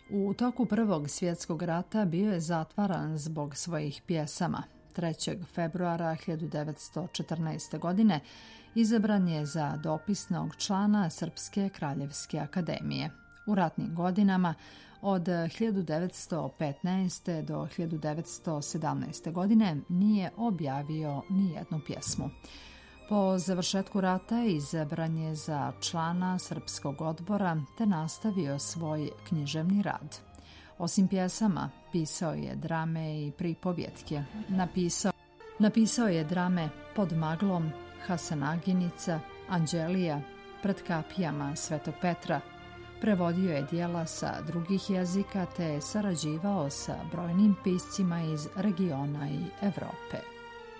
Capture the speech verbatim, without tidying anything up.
U toku Prvog svjetskog rata bio je zatvaran zbog svojih pjesama. trećeg februara hiljadu devetsto četrnaeste. godine izabran je za dopisnog člana Srpske kraljevske akademije. U ratnim godinama od hiljadu devetsto petnaeste. do hiljadu devetsto sedamnaeste. godine nije objavio ni jednu pjesmu. Po završetku rata izabran je za člana Srpskog odbora te nastavio svoj književni rad. Osim pjesama, pisao je drame i pripovjetke. Napisao, napisao je drame Pod maglom, Hasanaginica, Anđelija, Pred kapijama Svetog Petra. Prevodio je dijela sa drugih jezika te sarađivao sa brojnim piscima iz regiona i Evrope.